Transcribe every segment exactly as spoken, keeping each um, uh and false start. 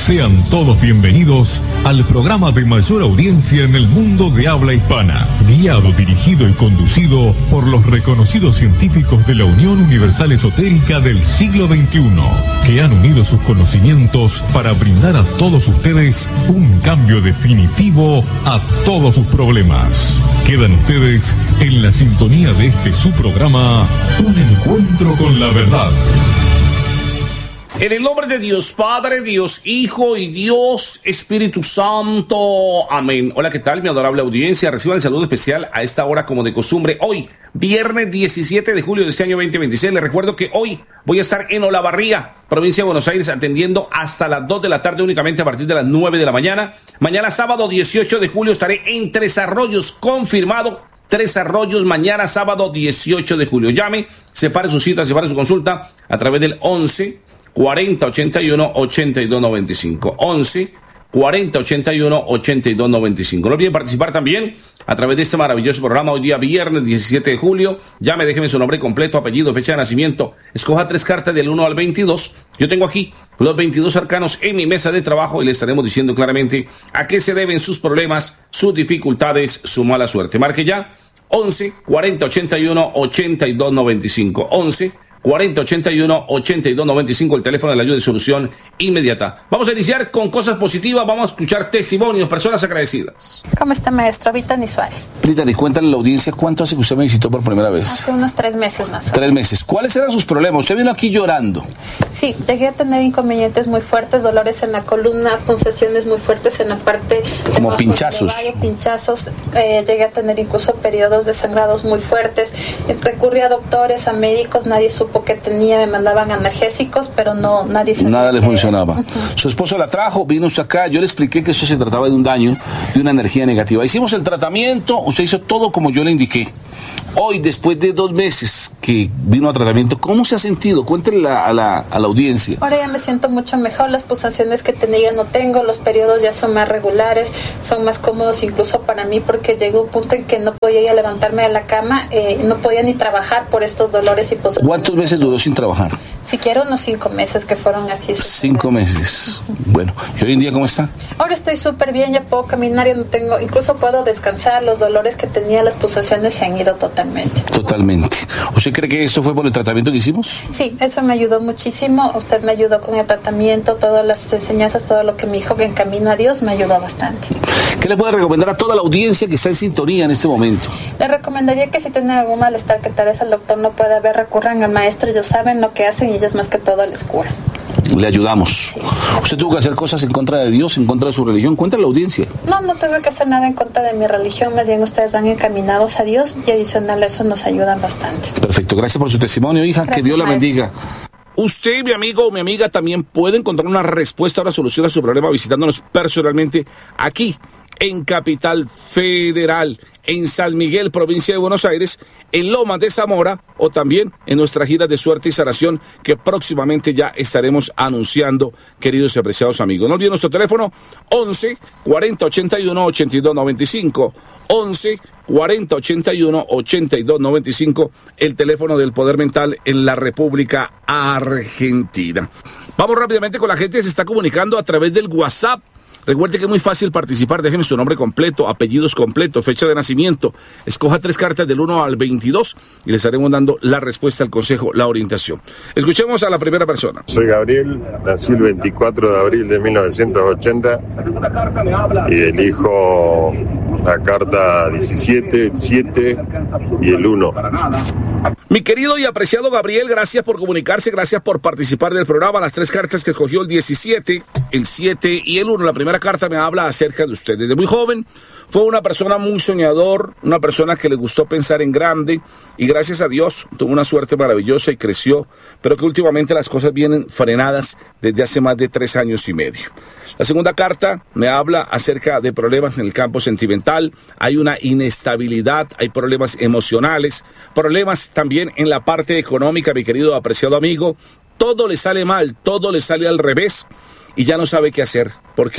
Sean todos bienvenidos al programa de mayor audiencia en el mundo de habla hispana, guiado, dirigido y conducido por los reconocidos científicos de la Unión Universal Esotérica del siglo veintiuno, que han unido sus conocimientos para brindar a todos ustedes un cambio definitivo a todos sus problemas. Quedan ustedes en la sintonía de este su programa, Un Encuentro con la Verdad. En el nombre de Dios Padre, Dios Hijo y Dios Espíritu Santo. Amén. Hola, ¿qué tal, mi adorable audiencia? Reciban el saludo especial a esta hora como de costumbre. Hoy, viernes diecisiete de julio de este año veinte veintiséis. Les recuerdo que hoy voy a estar en Olavarría, provincia de Buenos Aires, atendiendo hasta las dos de la tarde únicamente a partir de las nueve de la mañana. Mañana sábado dieciocho de julio estaré en Tres Arroyos, confirmado. Tres Arroyos, mañana sábado dieciocho de julio. Llame, separe su cita, separe su consulta a través del once cuarenta ochenta y uno ochenta y dos noventa y cinco. once cuarenta ochenta y uno ochenta y dos noventa y cinco. No olviden participar también a través de este maravilloso programa hoy día viernes diecisiete de julio. Llame, déjeme su nombre completo, apellido, fecha de nacimiento. Escoja tres cartas del uno al veintidós. Yo tengo aquí los veintidós arcanos en mi mesa de trabajo y le estaremos diciendo claramente a qué se deben sus problemas, sus dificultades, su mala suerte. Marque ya once cuarenta ochenta y uno ochenta y dos noventa y cinco. once cuarenta ochenta y uno ochenta y dos noventa y cinco, el teléfono de la ayuda y solución inmediata. Vamos a iniciar con cosas positivas, vamos a escuchar testimonios, personas agradecidas. ¿Cómo está, maestro? Vitani Suárez. Vitani, cuéntale a la audiencia cuánto hace que usted me visitó por primera vez. Hace unos tres meses más o menos. Tres meses. ¿Cuáles eran sus problemas? Usted vino aquí llorando. Sí, llegué a tener inconvenientes muy fuertes, dolores en la columna, pulsaciones muy fuertes en la parte... Como pinchazos. Varios pinchazos. Eh, llegué a tener incluso periodos de sangrados muy fuertes. Eh, recurrí a doctores, a médicos, nadie supo que tenía, me mandaban analgésicos, pero no, nadie sabía. Nada le que... funcionaba. Uh-huh. Su esposo la trajo, vino usted acá, yo le expliqué que eso se trataba de un daño, de una energía negativa. Hicimos el tratamiento, usted hizo todo como yo le indiqué. Hoy, después de dos meses que vino a tratamiento, ¿cómo se ha sentido? Cuéntenle a la, a la audiencia. Ahora ya me siento mucho mejor, las pulsaciones que tenía ya no tengo, los periodos ya son más regulares, son más cómodos incluso para mí, porque llegó un punto en que no podía ya levantarme de la cama, eh, no podía ni trabajar por estos dolores y pulsaciones. ¿Cuántos meses duró sin trabajar? Siquiera unos cinco meses que fueron así. Cinco meses. Uh-huh. Bueno, ¿y hoy en día cómo está? Ahora estoy súper bien, ya puedo caminar, ya no tengo, incluso puedo descansar, los dolores que tenía, las pulsaciones se han ido totalmente. Totalmente. ¿Usted cree que esto fue por el tratamiento que hicimos? Sí, eso me ayudó muchísimo. Usted me ayudó con el tratamiento, todas las enseñanzas, todo lo que me dijo que en camino a Dios me ayudó bastante. ¿Qué le puede recomendar a toda la audiencia que está en sintonía en este momento? Le recomendaría que si tienen algún malestar que tal vez el doctor no pueda ver, recurran al maestro, ellos saben lo que hacen y ellos más que todo les curan. Le ayudamos. Sí. ¿Usted tuvo que hacer cosas en contra de Dios, en contra de su religión? Cuéntale a la audiencia. No, no tuve que hacer nada en contra de mi religión, más bien ustedes van encaminados a Dios y adicional a eso nos ayudan bastante. Perfecto, gracias por su testimonio, hija, Gracias, que Dios la maestro. bendiga. Usted, mi amigo o mi amiga, también puede encontrar una respuesta o una solución a su problema visitándonos personalmente aquí en Capital Federal, en San Miguel, provincia de Buenos Aires, en Lomas de Zamora o también en nuestra gira de suerte y sanación que próximamente ya estaremos anunciando, queridos y apreciados amigos. No olviden nuestro teléfono once cuarenta ochenta y uno ochenta y dos noventa y cinco, once cuarenta ochenta y uno ochenta y dos noventa y cinco, el teléfono del Poder Mental en la República Argentina. Vamos rápidamente con la gente que se está comunicando a través del WhatsApp. Recuerde que es muy fácil participar, déjeme su nombre completo, apellidos completos, fecha de nacimiento, escoja tres cartas del uno al veintidós y les estaremos dando la respuesta al consejo, la orientación. Escuchemos a la primera persona. Soy Gabriel, nací el veinticuatro de abril de mil novecientos ochenta y elijo la carta diecisiete, el siete y el uno. Mi querido y apreciado Gabriel, gracias por comunicarse, gracias por participar del programa. Las tres cartas que escogió, el diecisiete, el siete y el uno. La primera carta me habla acerca de usted. Desde muy joven fue una persona muy soñador, una persona que le gustó pensar en grande y gracias a Dios tuvo una suerte maravillosa y creció, pero que últimamente las cosas vienen frenadas desde hace más de tres años y medio. La segunda carta me habla acerca de problemas en el campo sentimental, hay una inestabilidad, hay problemas emocionales, problemas también en la parte económica, mi querido apreciado amigo. Todo le sale mal, todo le sale al revés y ya no sabe qué hacer. ¿Por qué?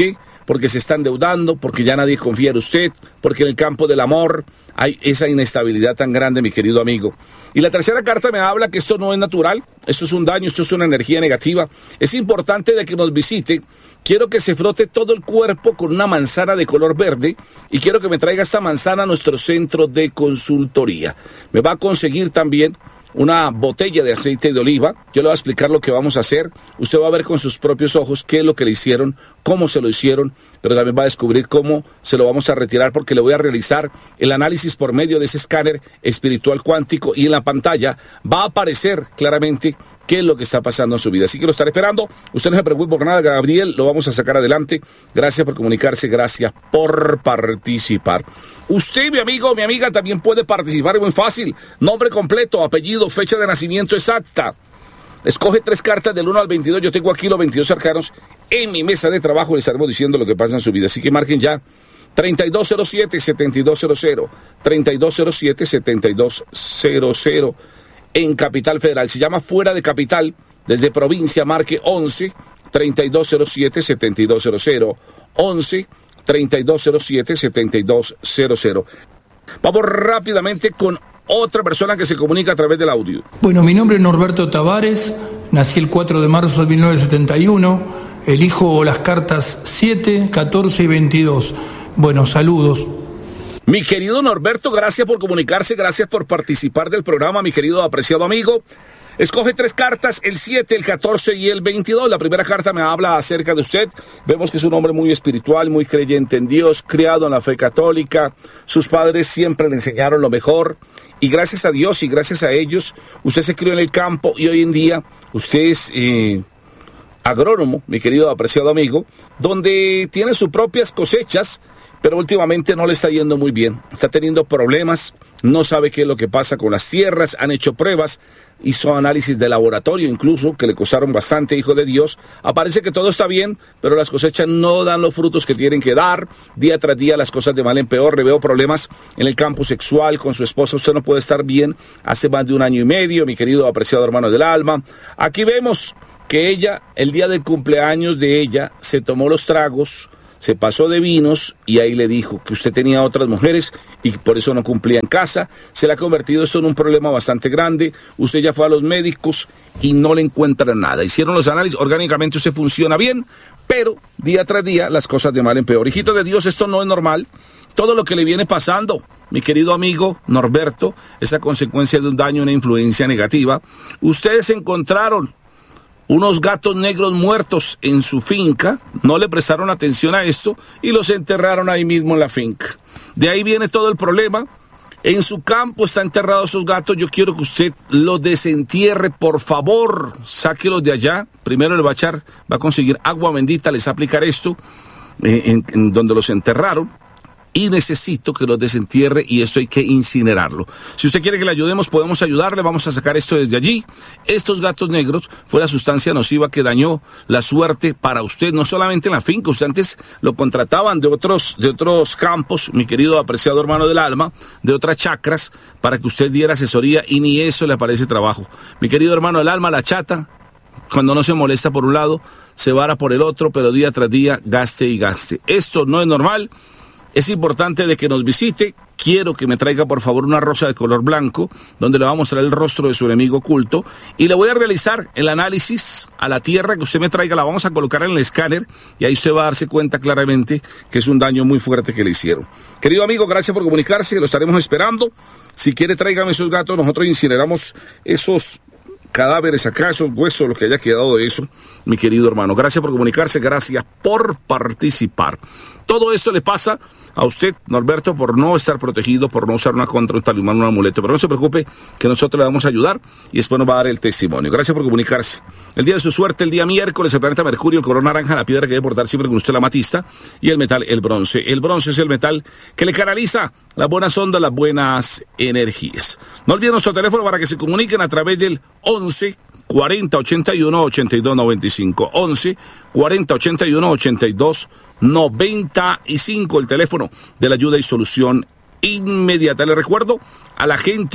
porque se está endeudando, porque ya nadie confía en usted, porque en el campo del amor hay esa inestabilidad tan grande, mi querido amigo. Y la tercera carta me habla que esto no es natural, esto es un daño, esto es una energía negativa. Es importante de que nos visite. Quiero que se frote todo el cuerpo con una manzana de color verde y quiero que me traiga esta manzana a nuestro centro de consultoría. Me va a conseguir también una botella de aceite de oliva. Yo le voy a explicar lo que vamos a hacer. Usted va a ver con sus propios ojos qué es lo que le hicieron, cómo se lo hicieron, pero también va a descubrir cómo se lo vamos a retirar, porque le voy a realizar el análisis por medio de ese escáner espiritual cuántico y en la pantalla va a aparecer claramente qué es lo que está pasando en su vida. Así que lo estaré esperando. Usted no se preocupe por nada, Gabriel, lo vamos a sacar adelante. Gracias por comunicarse, gracias por participar. Usted, mi amigo, mi amiga, también puede participar, es muy fácil. Nombre completo, apellido, fecha de nacimiento exacta. Escoge tres cartas del uno al veintidós. Yo tengo aquí los veintidós arcanos en mi mesa de trabajo. Les estaremos diciendo lo que pasa en su vida. Así que marquen ya treinta y dos cero siete, setenta y dos cero cero, treinta y dos cero siete, setenta y dos cero cero en Capital Federal. Se llama fuera de capital, desde provincia, marque once, treinta y dos cero siete, setenta y dos cero cero, once, treinta y dos cero siete, setenta y dos cero cero. Vamos rápidamente con otra persona que se comunica a través del audio. Bueno, mi nombre es Norberto Tavares, nací el cuatro de marzo de mil novecientos setenta y uno, elijo las cartas siete, catorce y veintidós. Bueno, saludos. Mi querido Norberto, gracias por comunicarse, gracias por participar del programa, mi querido apreciado amigo. Escoge tres cartas, el siete, el catorce y el veintidós. La primera carta me habla acerca de usted. Vemos que es un hombre muy espiritual, muy creyente en Dios, criado en la fe católica. Sus padres siempre le enseñaron lo mejor. Y gracias a Dios y gracias a ellos, usted se crió en el campo y hoy en día usted es eh, agrónomo, mi querido apreciado amigo, donde tiene sus propias cosechas, pero últimamente no le está yendo muy bien. Está teniendo problemas, no sabe qué es lo que pasa con las tierras, han hecho pruebas, hizo análisis de laboratorio incluso, que le costaron bastante, hijo de Dios. Aparece que todo está bien, pero las cosechas no dan los frutos que tienen que dar. Día tras día las cosas de mal en peor. Le veo problemas en el campo sexual con su esposa. Usted no puede estar bien hace más de un año y medio, mi querido apreciado hermano del alma. Aquí vemos que ella, el día del cumpleaños de ella, se tomó los tragos, se pasó de vinos y ahí le dijo que usted tenía otras mujeres y por eso no cumplía en casa. Se le ha convertido esto en un problema bastante grande. Usted ya fue a los médicos y no le encuentran nada. Hicieron los análisis, orgánicamente usted funciona bien, pero día tras día las cosas de mal en peor. Hijito de Dios, esto no es normal. Todo lo que le viene pasando, mi querido amigo Norberto, es a consecuencia de un daño, una influencia negativa. Ustedes encontraron unos gatos negros muertos en su finca, no le prestaron atención a esto y los enterraron ahí mismo en la finca. De ahí viene todo el problema. En su campo están enterrados esos gatos. Yo quiero que usted los desentierre, por favor. Sáquelos de allá. Primero le va a echar, va a conseguir agua bendita, les va a aplicar esto eh, en, en donde los enterraron. Y necesito que los desentierre y esto hay que incinerarlo. Si usted quiere que le ayudemos, podemos ayudarle. Vamos a sacar esto desde allí. Estos gatos negros fue la sustancia nociva que dañó la suerte para usted, no solamente en la finca. Usted antes lo contrataban de otros, de otros campos, mi querido apreciado hermano del alma, de otras chacras, para que usted diera asesoría y ni eso le aparece trabajo. Mi querido hermano del alma, la chata, cuando no se molesta por un lado, se vara por el otro, pero día tras día gaste y gaste. Esto no es normal. Es importante de que nos visite. Quiero que me traiga por favor una rosa de color blanco, donde le va a mostrar el rostro de su enemigo oculto. Y le voy a realizar el análisis a la tierra que usted me traiga. La vamos a colocar en el escáner y ahí usted va a darse cuenta claramente que es un daño muy fuerte que le hicieron. Querido amigo, gracias por comunicarse. Lo estaremos esperando. Si quiere, tráigame esos gatos. Nosotros incineramos esos cadáveres acá, esos huesos, lo que haya quedado de eso, mi querido hermano. Gracias por comunicarse, gracias por participar. Todo esto le pasa a usted, Norberto, por no estar protegido, por no usar una contra, un talismán, un amuleto. Pero no se preocupe, que nosotros le vamos a ayudar y después nos va a dar el testimonio. Gracias por comunicarse. El día de su suerte, el día miércoles, el planeta Mercurio, el color naranja, la piedra que debe portar siempre con usted, la amatista, y el metal, el bronce. El bronce es el metal que le canaliza las buenas ondas, las buenas energías. No olviden nuestro teléfono para que se comuniquen a través del once, cuarenta, ochenta y uno, ochenta y dos, noventa y cinco. once, cuarenta, ochenta y uno, ochenta y dos, noventa y cinco, el teléfono de la ayuda y solución inmediata. Le recuerdo a la gente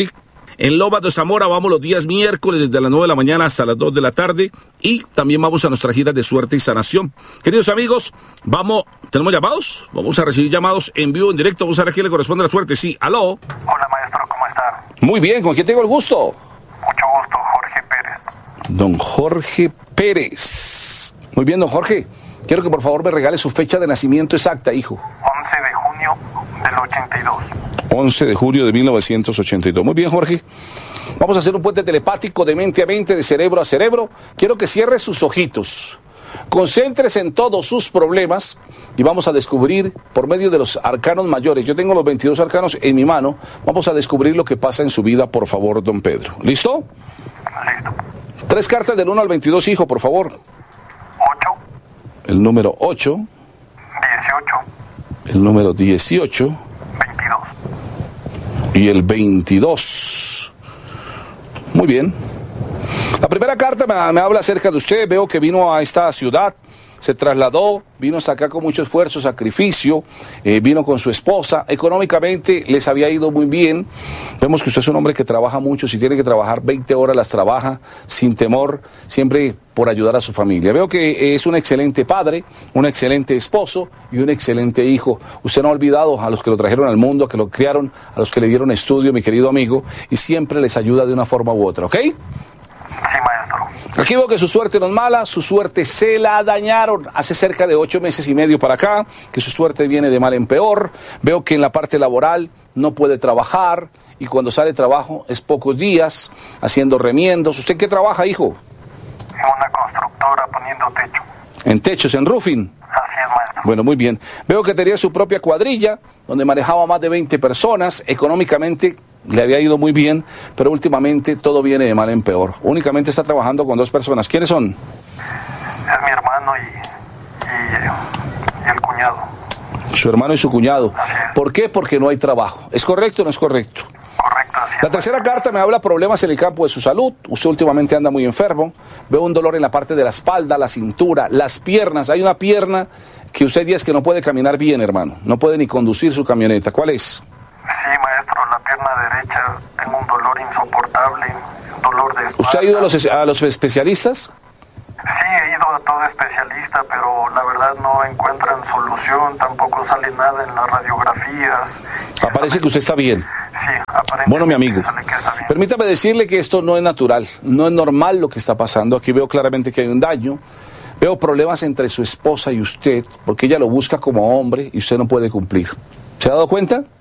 En Lomas de Zamora vamos los días miércoles desde las nueve de la mañana hasta las dos de la tarde y también vamos a nuestra gira de suerte y sanación. Queridos amigos, vamos, ¿tenemos llamados? Vamos a recibir llamados en vivo, en directo. Vamos a ver a quién le corresponde la suerte. Sí, aló. Hola, maestro, ¿cómo está? Muy bien, ¿con quién tengo el gusto? Mucho gusto, Jorge Pérez. Don Jorge Pérez. Muy bien, don Jorge. Quiero que por favor me regale su fecha de nacimiento exacta, hijo. once de junio del ochenta y dos. once de julio de mil novecientos ochenta y dos. Muy bien, Jorge. Vamos a hacer un puente telepático de mente a mente, de cerebro a cerebro. Quiero que cierre sus ojitos. Concéntrese en todos sus problemas y vamos a descubrir por medio de los arcanos mayores. Yo tengo los veintidós arcanos en mi mano. Vamos a descubrir lo que pasa en su vida, por favor, don Pedro. ¿Listo? Listo. Tres cartas del uno al veintidós, hijo, por favor. ocho. El número ocho. dieciocho. El número dieciocho. veintidós. Y el veintidós. Muy bien. La primera carta me, me habla acerca de usted. Veo que vino a esta ciudad, se trasladó, vino hasta acá con mucho esfuerzo, sacrificio, eh, vino con su esposa. Económicamente les había ido muy bien. Vemos que usted es un hombre que trabaja mucho. Si tiene que trabajar veinte horas, las trabaja sin temor, siempre por ayudar a su familia. Veo que es un excelente padre, un excelente esposo y un excelente hijo. Usted no ha olvidado a los que lo trajeron al mundo, a que lo criaron, a los que le dieron estudio, mi querido amigo, y siempre les ayuda de una forma u otra, ¿ok? Sí, maestro. Aquí veo que su suerte no es mala, su suerte se la dañaron hace cerca de ocho meses y medio para acá, que su suerte viene de mal en peor. Veo que en la parte laboral no puede trabajar y cuando sale trabajo es pocos días, haciendo remiendos. ¿Usted qué trabaja, hijo? En una constructora poniendo techo. En techos, en roofing. Así es, maestro. Bueno, muy bien. Veo que tenía su propia cuadrilla, donde manejaba más de veinte personas. Económicamente le había ido muy bien, pero últimamente todo viene de mal en peor. Únicamente está trabajando con dos personas. ¿Quiénes son? Es mi hermano y, y, y el cuñado. Su hermano y su cuñado. ¿Por qué? Porque no hay trabajo. ¿Es correcto o no es correcto? Correcto, así es. La tercera carta me habla problemas en el campo de su salud. Usted últimamente anda muy enfermo. Veo un dolor en la parte de la espalda, la cintura, las piernas. Hay una pierna que usted dice que no puede caminar bien, hermano. No puede ni conducir su camioneta. ¿Cuál es? Sí, maestro, la pierna derecha tengo un dolor insoportable, dolor de espalda. ¿Usted ha ido a los, a los especialistas? Sí, he ido a todo especialista, pero la verdad no encuentran solución, tampoco sale nada en las radiografías. Aparece que usted está bien. Sí, aparentemente. Bueno, mi amigo, sale que está bien. permítame decirle que esto no es natural, no es normal lo que está pasando. Aquí veo claramente que hay un daño. Veo problemas entre su esposa y usted, porque ella lo busca como hombre y usted no puede cumplir. ¿Se ha dado cuenta?